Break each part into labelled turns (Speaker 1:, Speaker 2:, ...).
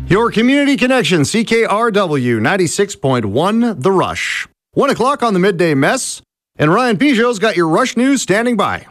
Speaker 1: Your Community Connection, CKRW 96.1 The Rush. 1 o'clock on the Midday Mess, and Ryan Peugeot's got your Rush News standing by.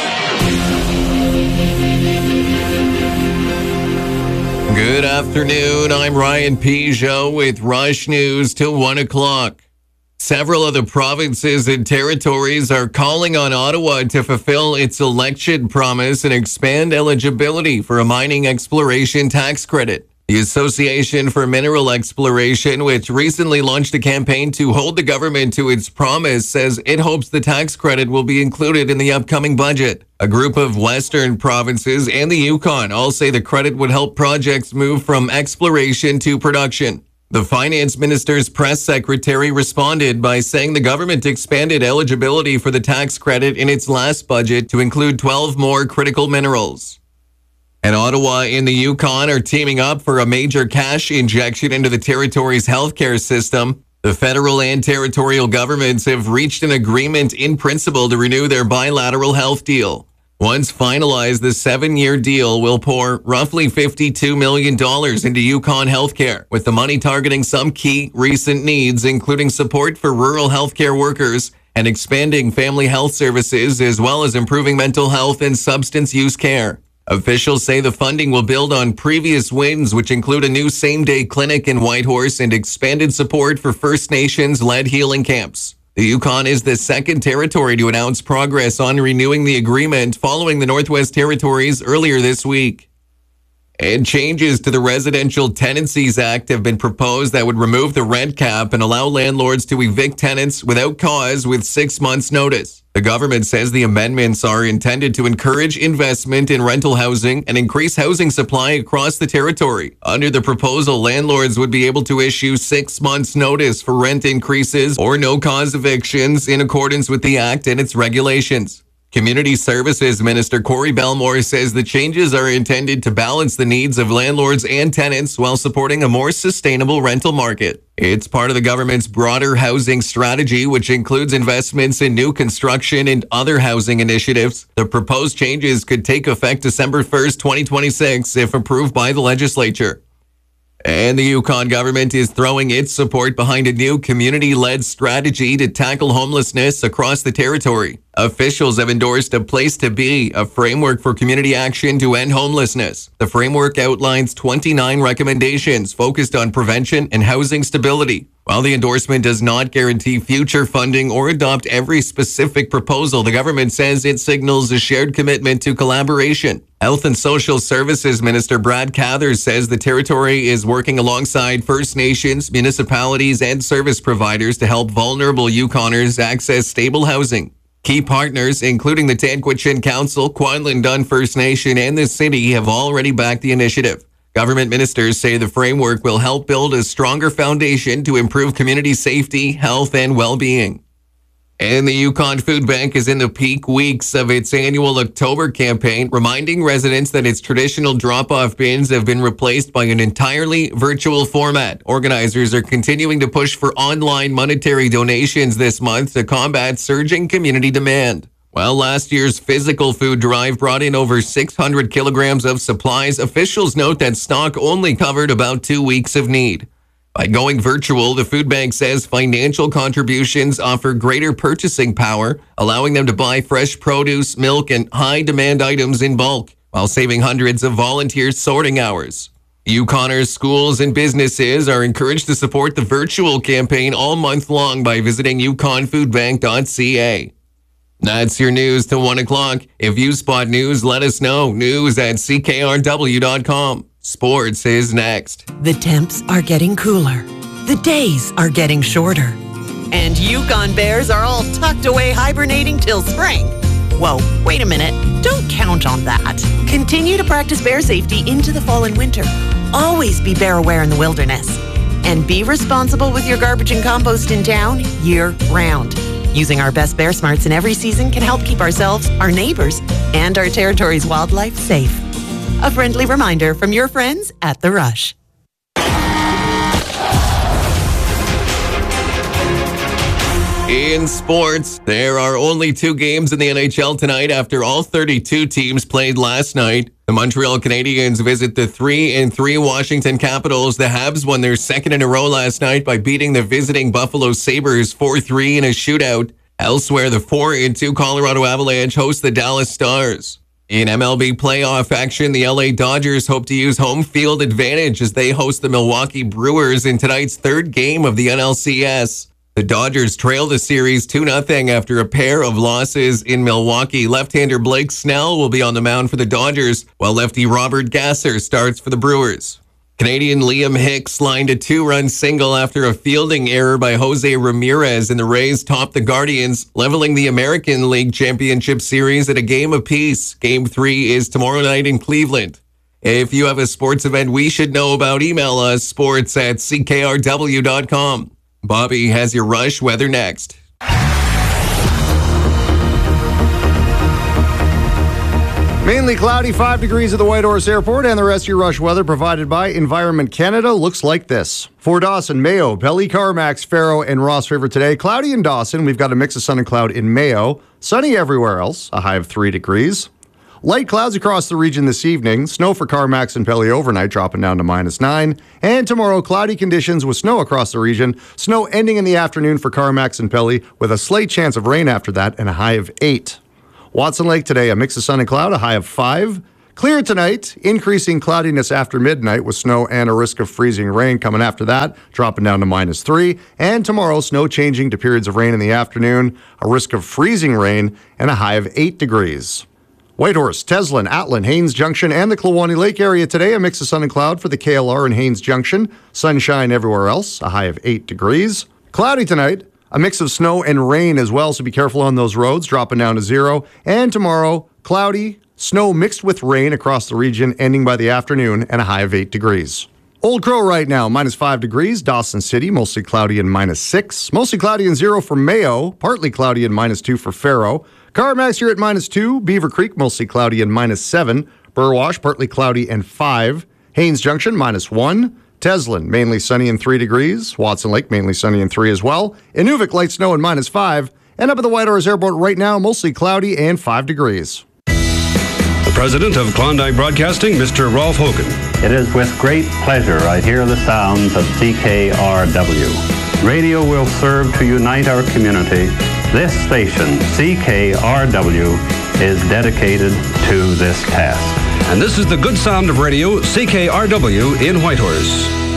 Speaker 2: Good afternoon, I'm Ryan Peugeot with Rush News till 1 o'clock. Several of the provinces and territories are calling on Ottawa to fulfill its election promise and expand eligibility for a mining exploration tax credit. The Association for Mineral Exploration, which recently launched a campaign to hold the government to its promise, says it hopes the tax credit will be included in the upcoming budget. A group of Western provinces and the Yukon all say the credit would help projects move from exploration to production. The finance minister's press secretary responded by saying the government expanded eligibility for the tax credit in its last budget to include 12 more critical minerals. And Ottawa and the Yukon are teaming up for a major cash injection into the territory's healthcare system. The federal and territorial governments have reached an agreement in principle to renew their bilateral health deal. Once finalized, the 7-year deal will pour roughly $52 million into Yukon healthcare, with the money targeting some key recent needs, including support for rural healthcare workers and expanding family health services, as well as improving mental health and substance use care. Officials say the funding will build on previous wins, which include a new same-day clinic in Whitehorse and expanded support for First Nations-led healing camps. The Yukon is the second territory to announce progress on renewing the agreement following the Northwest Territories earlier this week. And changes to the Residential Tenancies Act have been proposed that would remove the rent cap and allow landlords to evict tenants without cause with 6 months' notice. The government says the amendments are intended to encourage investment in rental housing and increase housing supply across the territory. Under the proposal, landlords would be able to issue 6 months' notice for rent increases or no-cause evictions in accordance with the Act and its regulations. Community Services Minister Corey Belmore says the changes are intended to balance the needs of landlords and tenants while supporting a more sustainable rental market. It's part of the government's broader housing strategy, which includes investments in new construction and other housing initiatives. The proposed changes could take effect December 1st, 2026, if approved by the legislature. And the Yukon government is throwing its support behind a new community-led strategy to tackle homelessness across the territory. Officials have endorsed a Place to Be, a framework for community action to end homelessness. The framework outlines 29 recommendations focused on prevention and housing stability. While the endorsement does not guarantee future funding or adopt every specific proposal, the government says it signals a shared commitment to collaboration. Health and Social Services Minister Brad Cathers says the territory is working alongside First Nations, municipalities, and service providers to help vulnerable Yukoners access stable housing. Key partners, including the Tanquitchin Council, Kwanlin Dun First Nation, and the city, have already backed the initiative. Government ministers say the framework will help build a stronger foundation to improve community safety, health, and well-being. And the Yukon Food Bank is in the peak weeks of its annual October campaign, reminding residents that its traditional drop-off bins have been replaced by an entirely virtual format. Organizers are continuing to push for online monetary donations this month to combat surging community demand. While last year's physical food drive brought in over 600 kilograms of supplies, officials note that stock only covered about 2 weeks of need. By going virtual, the food bank says financial contributions offer greater purchasing power, allowing them to buy fresh produce, milk, and high-demand items in bulk, while saving hundreds of volunteer sorting hours. Yukoners, schools, and businesses are encouraged to support the virtual campaign all month long by visiting yukonfoodbank.ca. That's your news till 1 o'clock. If you spot news, let us know. news@ckrw.com. Sports is next.
Speaker 3: The temps are getting cooler. The days are getting shorter. And Yukon Bears are all tucked away hibernating till spring. Whoa, wait a minute. Don't count on that. Continue to practice bear safety into the fall and winter. Always be bear aware in the wilderness. And be responsible with your garbage and compost in town year-round. Using our best Bear Smarts in every season can help keep ourselves, our neighbors, and our territory's wildlife safe. A friendly reminder from your friends at The Rush.
Speaker 2: In sports, there are only 2 games in the NHL tonight after all 32 teams played last night. The Montreal Canadiens visit the 3-3 Washington Capitals. The Habs won their second in a row last night by beating the visiting Buffalo Sabres 4-3 in a shootout. Elsewhere, the 4-2 Colorado Avalanche host the Dallas Stars. In MLB playoff action, the LA Dodgers hope to use home field advantage as they host the Milwaukee Brewers in tonight's 3rd game of the NLCS. The Dodgers trail the series 2-0 after a pair of losses in Milwaukee. Left-hander Blake Snell will be on the mound for the Dodgers, while lefty Robert Gasser starts for the Brewers. Canadian Liam Hicks lined a 2-run single after a fielding error by Jose Ramirez, and the Rays topped the Guardians, leveling the American League Championship Series at a game apiece. Game 3 is tomorrow night in Cleveland. If you have a sports event we should know about, email us sports@ckrw.com. Bobby has your Rush weather next.
Speaker 1: Mainly cloudy, 5 degrees at the Whitehorse Airport, and the rest of your Rush weather provided by Environment Canada looks like this. For Dawson, Mayo, Pelly, Carmax, Faro, and Ross River today. Cloudy in Dawson. We've got a mix of sun and cloud in Mayo. Sunny everywhere else, a high of 3 degrees. Light clouds across the region this evening. Snow for Carmax and Pelly overnight, dropping down to -9. And tomorrow, cloudy conditions with snow across the region. Snow ending in the afternoon for Carmax and Pelly, with a slight chance of rain after that and a high of 8. Watson Lake today, a mix of sun and cloud, a high of 5. Clear tonight, increasing cloudiness after midnight with snow and a risk of freezing rain coming after that, dropping down to -3. And tomorrow, snow changing to periods of rain in the afternoon, a risk of freezing rain, and a high of 8 degrees. Whitehorse, Teslin, Atlin, Haines Junction, and the Kluwani Lake area today, a mix of sun and cloud for the KLR and Haines Junction. Sunshine everywhere else, a high of 8 degrees. Cloudy tonight, a mix of snow and rain as well, so be careful on those roads, dropping down to 0. And tomorrow, cloudy, snow mixed with rain across the region, ending by the afternoon, and a high of 8 degrees. Old Crow right now, -5 degrees. Dawson City, mostly cloudy and -6. Mostly cloudy and 0 for Mayo, partly cloudy and -2 for Faro. Carmax here at -2. Beaver Creek, mostly cloudy and -7. Burwash, partly cloudy and 5. Haines Junction, -1. Teslin, mainly sunny and 3 degrees. Watson Lake, mainly sunny and 3 as well. Inuvik, light snow and -5. And up at the Whitehorse Airport right now, mostly cloudy and 5 degrees.
Speaker 4: The president of Klondike Broadcasting, Mr. Rolf Hogan.
Speaker 5: It is with great pleasure I hear the sounds of CKRW. Radio will serve to unite our community. This station, CKRW, is dedicated to this task.
Speaker 4: And this is the good sound of radio, CKRW in Whitehorse.